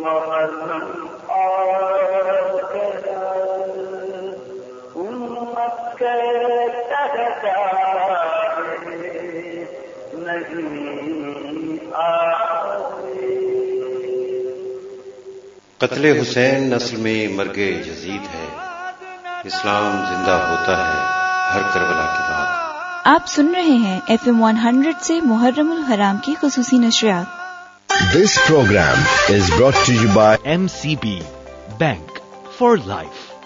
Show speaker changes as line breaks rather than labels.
कत्ले हुसैन नस्ल में मर्गे यजीद है, इस्लाम जिंदा होता है हर करबला के बाद।
आप सुन रहे हैं FM 100 से मुहर्रमुल हराम की खुसूसी नशरियात।
This program is brought to you by
MCB Bank for Life।